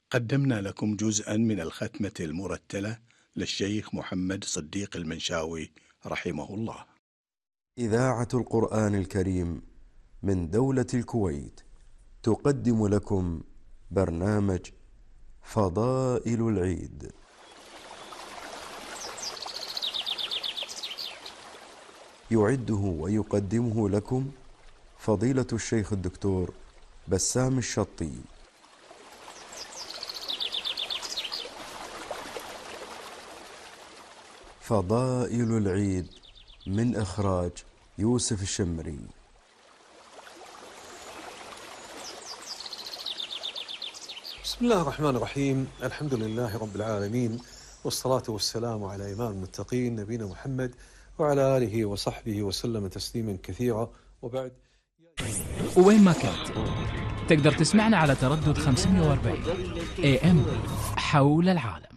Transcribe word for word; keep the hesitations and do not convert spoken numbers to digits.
قدمنا لكم جزءا من الختمة المرتلة للشيخ محمد صديق المنشاوي رحمه الله. إذاعة القرآن الكريم من دولة الكويت تقدم لكم برنامج فضائل العيد. يعده ويقدمه لكم فضيلة الشيخ الدكتور بسام الشطي. فضائل العيد من إخراج يوسف الشمري. بسم الله الرحمن الرحيم. الحمد لله رب العالمين، والصلاة والسلام على إمام المتقين نبينا محمد وعلى آله وصحبه وسلم تسليما كثيرا، وبعد. وين ما كنت تقدر تسمعنا على تردد خمسمائة وأربعين إيه إم حول العالم.